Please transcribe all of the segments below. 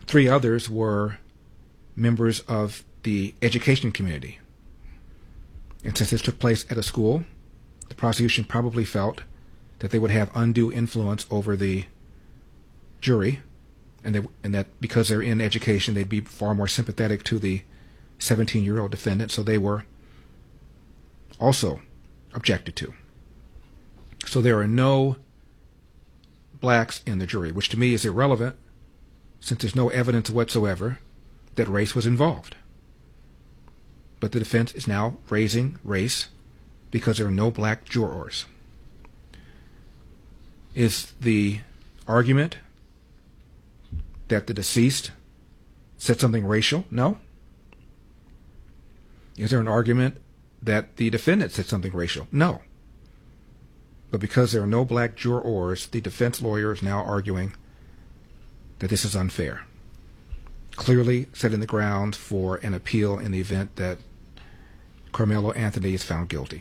Three others were members of the education community. And since this took place at a school, the prosecution probably felt that they would have undue influence over the jury, and that because they're in education, they'd be far more sympathetic to the 17-year-old defendant, so they were also objected to. So there are no blacks in the jury, which to me is irrelevant, since there's no evidence whatsoever that race was involved. But the defense is now raising race because there are no black jurors. Is the argument that the deceased said something racial? No. Is there an argument that the defendant said something racial? No. But because there are no black jurors, the defense lawyer is now arguing that this is unfair, clearly setting the ground for an appeal in the event that Carmelo Anthony is found guilty.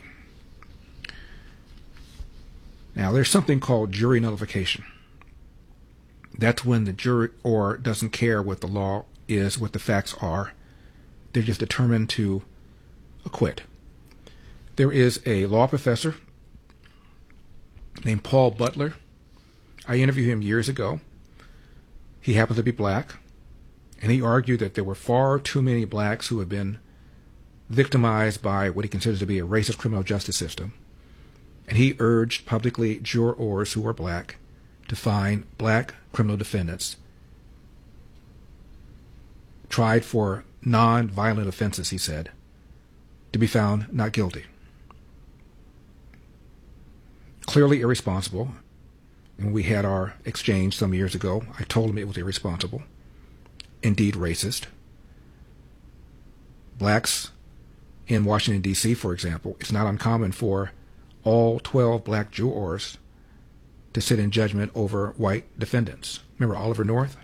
Now, there's something called jury nullification. That's when the juror doesn't care what the law is, what the facts are. They're just determined to acquit. There is a law professor named Paul Butler. I interviewed him years ago. He happened to be black, and he argued that there were far too many blacks who had been victimized by what he considers to be a racist criminal justice system. And he urged publicly jurors who were black to find black criminal defendants tried for non-violent offenses, he said, to be found not guilty. Clearly irresponsible. When we had our exchange some years ago, I told him it was irresponsible, indeed racist. Blacks in Washington, D.C., for example, it's not uncommon for all 12 black jurors to sit in judgment over white defendants. Remember Oliver North?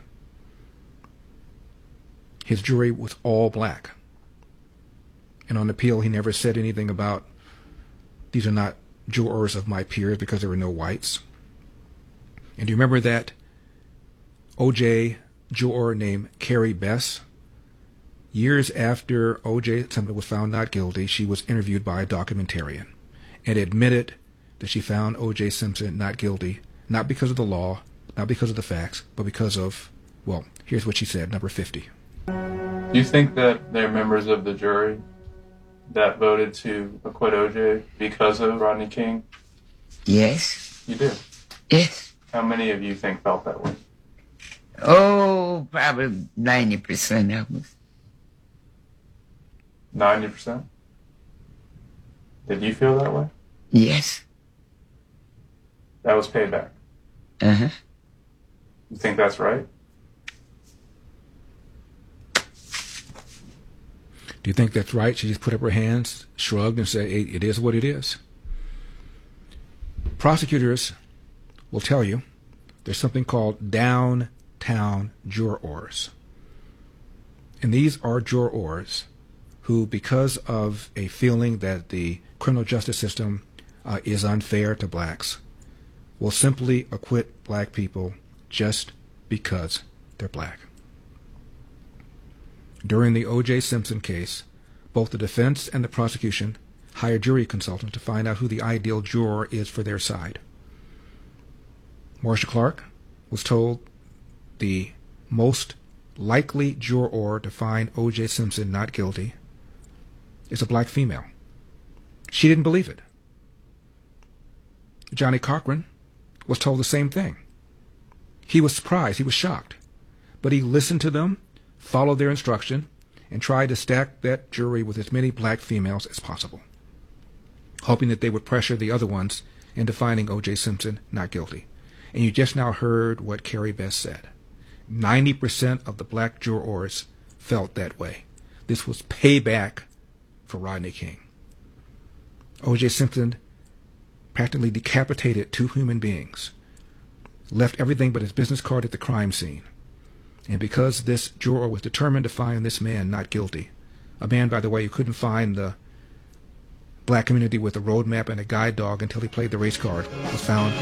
His jury was all black. And on appeal, he never said anything about, these are not jurors of my peers because there were no whites. And do you remember that O.J. juror named Carrie Bess? Years after O.J. Simpson was found not guilty, she was interviewed by a documentarian and admitted that she found O.J. Simpson not guilty, not because of the law, not because of the facts, but because of, well, here's what she said, number 50. Do you think that they're members of the jury that voted to acquit O.J. because of Rodney King? Yes. You do? Yes. How many of you think felt that way? Oh, probably 90% of us. 90%? Did you feel that way? Yes. That was payback? Uh-huh. You think that's right? Do you think that's right? She just put up her hands, shrugged, and said, it is what it is. Prosecutors will tell you there's something called downtown jurors. And these are jurors who, because of a feeling that the criminal justice system is unfair to blacks, will simply acquit black people just because they're black. During the O.J. Simpson case, both the defense and the prosecution hired jury consultants to find out who the ideal juror is for their side. Marcia Clark was told the most likely juror to find O.J. Simpson not guilty is a black female. She didn't believe it. Johnny Cochran was told the same thing. He was surprised. He was shocked. But he listened to them, followed their instruction, and tried to stack that jury with as many black females as possible, hoping that they would pressure the other ones into finding O.J. Simpson not guilty. And you just now heard what Carrie Bess said. 90% of the black jurors felt that way. This was payback for Rodney King. O.J. Simpson practically decapitated two human beings, left everything but his business card at the crime scene. And because this juror was determined to find this man not guilty, a man, by the way, who couldn't find the black community with a roadmap and a guide dog until he played the race card, was found